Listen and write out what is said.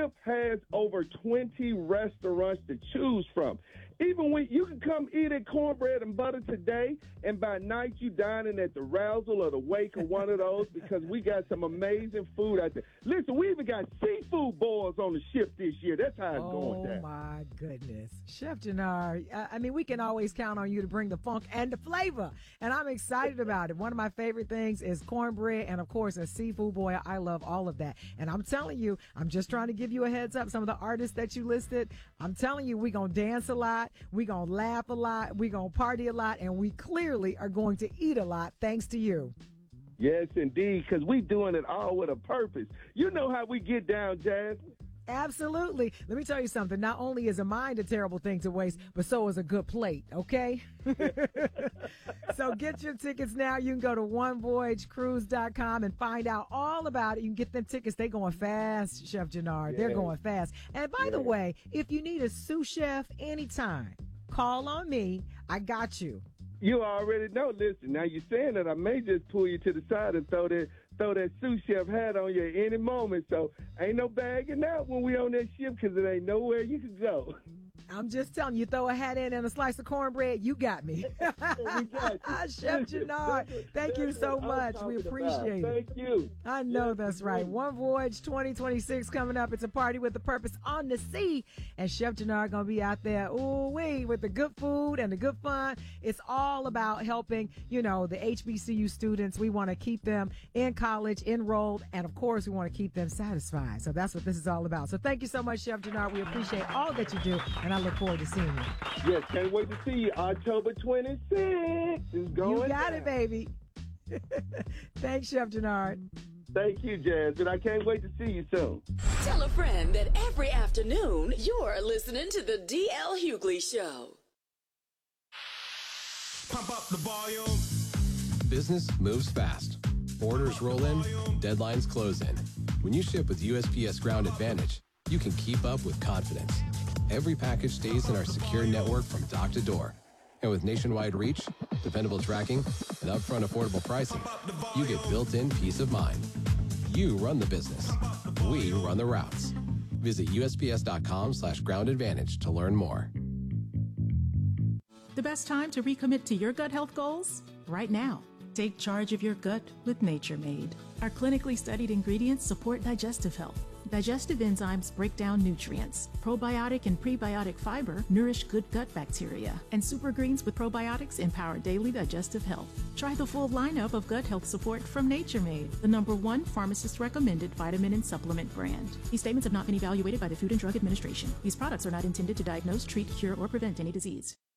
Chef has over 20 restaurants to choose from. Even when you can come eat at Cornbread and Butter today, and by night you dining at the Rousel or the Wake or one of those, because we got some amazing food out there. Listen, we even got seafood boils on the ship this year. That's how it's going down. Oh, my goodness. Chef Jannard, I mean, we can always count on you to bring the funk and the flavor, and I'm excited about it. One of my favorite things is cornbread and, of course, a seafood boil. I love all of that. And I'm telling you, I'm just trying to give you a heads up. Some of the artists that you listed, I'm telling you, we're going to dance a lot. We're going to laugh a lot. We're going to party a lot. And we clearly are going to eat a lot thanks to you. Yes, indeed, because we doing it all with a purpose. You know how we get down, Jasmine. Absolutely. Let me tell you something. Not only is a mind a terrible thing to waste, but so is a good plate, okay? So get your tickets now. You can go to onevoyagecruise.com and find out all about it. You can get them tickets. They're going fast, Chef Jannard. They're going fast. And by the way, if you need a sous chef anytime, call on me. I got you. You already know. Listen, now you're saying that I may just pull you to the side and throw that sous chef hat on you at any moment. So ain't no bagging out when we on that ship, because it ain't nowhere you can go. I'm just telling you, throw a hat in and a slice of cornbread, you got me. We got you. Chef Jannard, thank you so much. We appreciate it. Thank you. I know that's right. One Voyage 2026 coming up. It's a party with a purpose on the sea. And Chef Jannard going to be out there, ooh-wee, with the good food and the good fun. It's all about helping, you know, the HBCU students. We want to keep them in college, enrolled, and, of course, we want to keep them satisfied. So that's what this is all about. So thank you so much, Chef Jannard. We appreciate all that you do, and I look forward to seeing you. Yes, can't wait to see you. October 26th is going You got down. it, baby. Thanks, Chef Jannard. Thank you, Jazz, and I can't wait to see you soon. Tell a friend that every afternoon you're listening to the D.L. Hughley Show. Pump up the volume. Business moves fast. Orders roll in, deadlines close in. When you ship with USPS Ground Advantage, you can keep up with confidence. Every package stays in our secure network from dock to door. And with nationwide reach, dependable tracking, and upfront affordable pricing, you get built-in peace of mind. You run the business. We run the routes. Visit USPS.com/Ground Advantage to learn more. The best time to recommit to your gut health goals? Right now. Take charge of your gut with Nature Made. Our clinically studied ingredients support digestive health. Digestive enzymes break down nutrients. Probiotic and prebiotic fiber nourish good gut bacteria. And super greens with probiotics empower daily digestive health. Try the full lineup of gut health support from Nature Made, the #1 pharmacist-recommended vitamin and supplement brand. These statements have not been evaluated by the Food and Drug Administration. These products are not intended to diagnose, treat, cure, or prevent any disease.